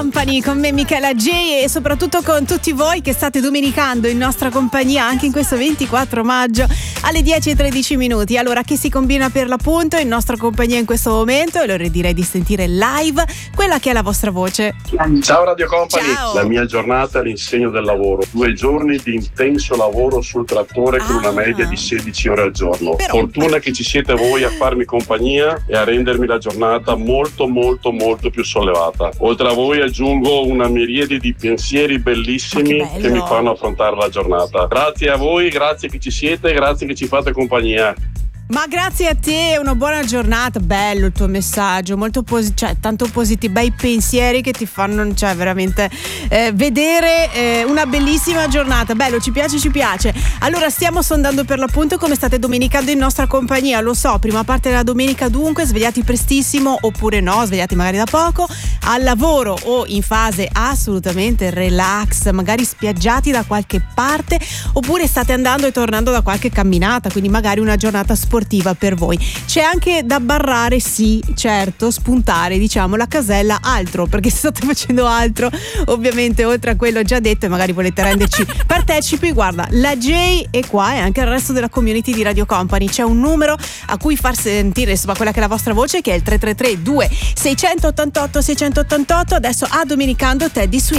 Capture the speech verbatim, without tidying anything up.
Company con me Michela J e soprattutto con tutti voi che state domenicando in nostra compagnia anche in questo ventiquattro maggio alle dieci e tredici minuti. Allora, che si combina per l'appunto in nostra compagnia in questo momento? E allora direi di sentire live quella che è la vostra voce. Ciao Radio Company. Ciao. La mia giornata è l'insegno del lavoro, due giorni di intenso lavoro sul trattore con Ah. una media di sedici ore al giorno. Però- Fortuna che ci siete voi a farmi compagnia e a rendermi la giornata molto molto molto più sollevata. Oltre a voi aggiungo una miriade di pensieri bellissimi Ma che bello. che mi fanno affrontare la giornata. Grazie a voi, grazie che ci siete, grazie che ci fate compagnia. Ma grazie a te, una buona giornata. Bello il tuo messaggio, molto posi- cioè tanto positivo, bei pensieri che ti fanno, cioè veramente eh, vedere eh, una bellissima giornata. Bello, ci piace, ci piace. Allora, stiamo sondando per l'appunto come state domenicando in nostra compagnia. Lo so, prima parte della domenica dunque, svegliati prestissimo oppure no, svegliati magari da poco, al lavoro o in fase assolutamente relax, magari spiaggiati da qualche parte, oppure state andando e tornando da qualche camminata, quindi magari una giornata sportiva per voi. C'è anche da barrare, sì, certo, spuntare, diciamo, la casella altro, perché se state facendo altro, ovviamente oltre a quello già detto e magari volete renderci partecipi, guarda, la J è qua e anche il resto della community di Radio Company. C'è un numero a cui far sentire insomma quella che è la vostra voce, che è il tre tre tre due sei otto otto sei otto otto. Adesso a Domenicando Teddy Swims.